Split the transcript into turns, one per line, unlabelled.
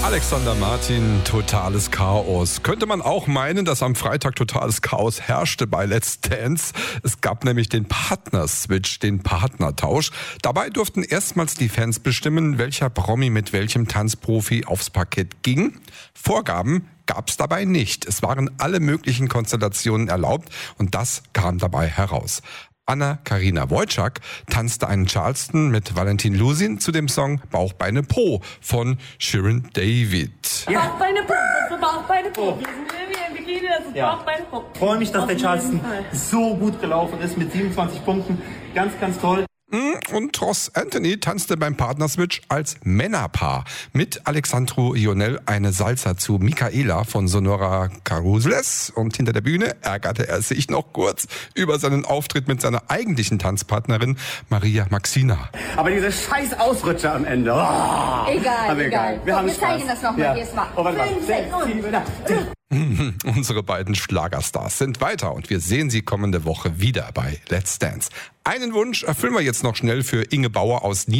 Alexander Martin, totales Chaos. Könnte man auch meinen, dass am Freitag totales Chaos herrschte bei Let's Dance. Es gab nämlich den Partner-Switch, den Partnertausch. Dabei durften erstmals die Fans bestimmen, welcher Promi mit welchem Tanzprofi aufs Parkett ging. Vorgaben gab es dabei nicht. Es waren alle möglichen Konstellationen erlaubt und das kam dabei heraus. Anna-Karina Wojcik tanzte einen Charleston mit Valentin Lusin zu dem Song Bauch, Beine, Po von Shirin David.
Ja. Bauch, Beine, Po, Bauch, Beine, Po. Wir sind irgendwie im Bikini, das ist Bauch, Beine, Po.
Ich freue mich, dass der Charleston so gut gelaufen ist mit 27 Punkten. Ganz, ganz toll.
Und Ross Anthony tanzte beim Partnerswitch als Männerpaar mit Alexandru Ionel eine Salsa zu Micaela von Sonora Carrusles. Und hinter der Bühne ärgerte er sich noch kurz über seinen Auftritt mit seiner eigentlichen Tanzpartnerin Maria Maxina.
Aber diese scheiß Ausrutscher am Ende. Oh,
Egal.
Wir
zeigen das nochmal. Erstmal.
Oh, warte mal.
Unsere beiden Schlagerstars sind weiter und wir sehen sie kommende Woche wieder bei Let's Dance. Einen Wunsch erfüllen wir jetzt noch schnell für Inge Bauer aus